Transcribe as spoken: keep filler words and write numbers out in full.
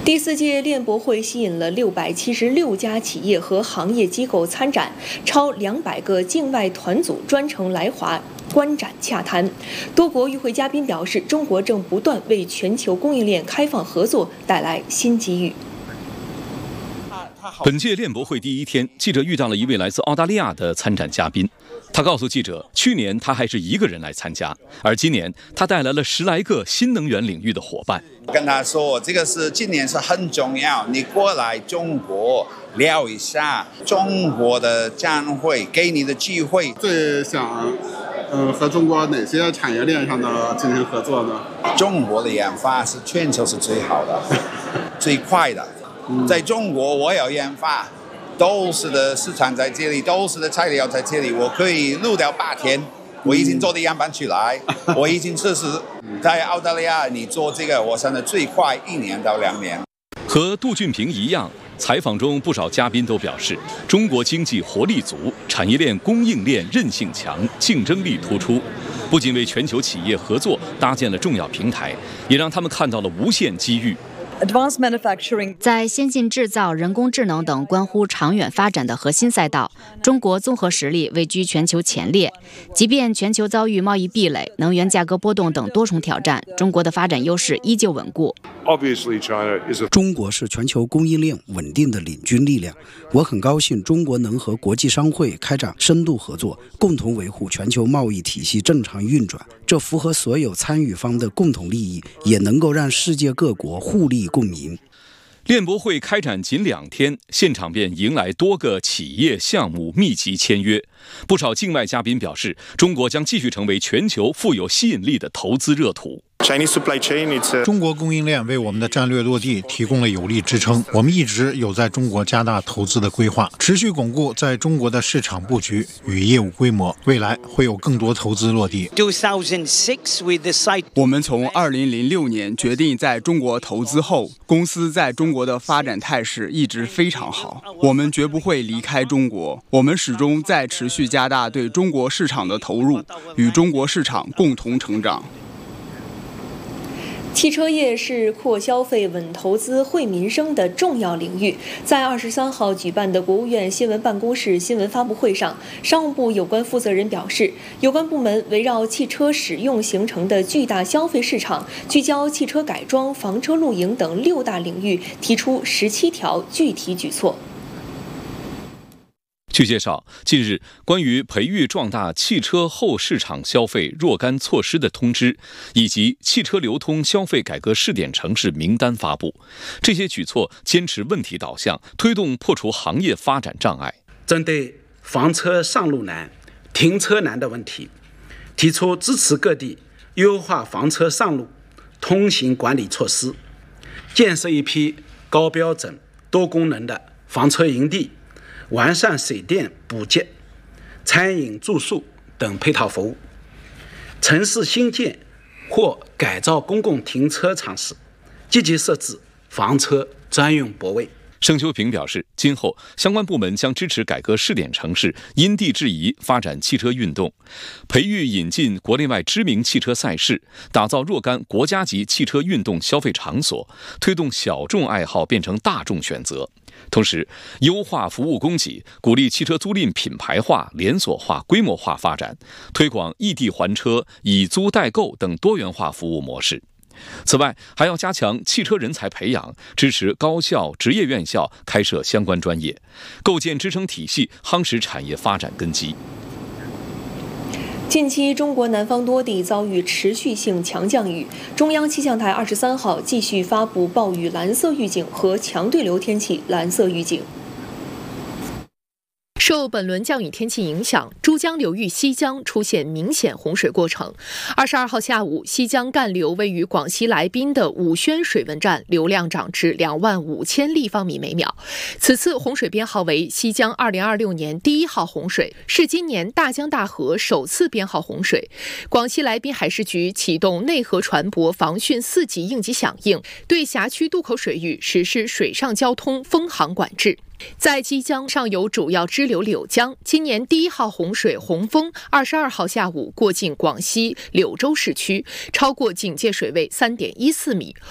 第四届链博会吸引了六百七十六家企业和行业机构参展，超两百个境外团组专程来华观展洽谈。多国与会嘉宾表示，中国正不断为全球供应链开放合作带来新机遇。 本届链博会第一天，记者遇到了一位来自澳大利亚的参展嘉宾。他告诉记者，去年他还是一个人来参加，而今年他带来了十来个新能源领域的伙伴。 跟他说，这个是今年是很重要，你过来中国聊一下中国的展会，给你的机会。 最想，呃，和中国哪些产业链上的进行合作呢？ 中国的研发是全球是最好的，最快的。在中国，我有研发。都是的市场在这里，都是的材料在这里，我可以录掉八天，我已经做的样板出来，我已经测试。在澳大利亚，你做这个，我想的最快一年到两年。 和杜俊平一样，采访中不少嘉宾都表示，中国经济活力足，产业链供应链韧性强，竞争力突出，不仅为全球企业合作搭建了重要平台，也让他们看到了无限机遇。 在先进制造、人工智能等关乎长远发展的核心赛道，中国综合实力位居全球前列。即便全球遭遇贸易壁垒、能源价格波动等多重挑战，中国的发展优势依旧稳固。 中国是全球供应链稳定的领军力量。我很高兴中国能和国际商会开展深度合作，共同维护全球贸易体系正常运转。这符合所有参与方的共同利益，也能够让世界各国互利共赢。 链博会开展仅两天，现场便迎来多个企业项目密集签约。不少境外嘉宾表示，中国将继续成为全球富有吸引力的投资热土。 中国供应链为我们的战略落地提供了有力支撑，我们一直有在中国加大投资的规划，持续巩固在中国的市场布局与业务规模，未来会有更多投资落地。 我们从二零零六年决定在中国投资后，公司在中国的发展态势一直非常好，我们绝不会离开中国，我们始终在持续加大对中国市场的投入，与中国市场共同成长。 汽车业是扩消费、稳投资、惠民生的重要领域。在二十三号举办的国务院新闻办公室新闻发布会上，商务部有关负责人表示，有关部门围绕汽车使用形成的巨大消费市场，聚焦汽车改装、房车露营等六大领域，提出十七条具体举措。 据介绍，近日关于培育壮大汽车后市场消费若干措施的通知，以及汽车流通消费改革试点城市名单发布。这些举措坚持问题导向，推动破除行业发展障碍。 针对房车上路难、停车难的问题，提出支持各地优化房车上路通行管理措施，建设一批高标准、多功能的房车营地，完善水电补给、餐饮住宿等配套服务。城市新建或改造公共停车场时，积极设置房车专用泊位。 盛秋平表示，今后相关部门将支持改革试点城市因地制宜发展汽车运动，培育引进国内外知名汽车赛事，打造若干国家级汽车运动消费场所，推动小众爱好变成大众选择。同时，优化服务供给，鼓励汽车租赁品牌化、连锁化、规模化发展，推广异地还车、以租代购等多元化服务模式。此外，还要加强汽车人才培养，支持高校、职业院校开设相关专业，构建支撑体系，夯实产业发展根基。 近期，中国南方多地遭遇持续性强降雨。中央气象台二十三号继续发布暴雨蓝色预警和强对流天气蓝色预警。受本轮降雨天气影响，珠江流域西江出现明显洪水过程。二十二号下午，西江干流位于广西来宾的武宣水文站流量涨至两万五千立方米每秒。此次洪水编号为西江二零二六年第一号洪水，是今年大江大河首次编号洪水。广西来宾海事局启动内河船舶防汛四级应急响应，对辖区渡口水域实施水上交通封航管制。在基江上游主要支流柳江，今年第一号洪水洪峰二十二号下午过境广西柳州市区，超过警戒水位三点一四米，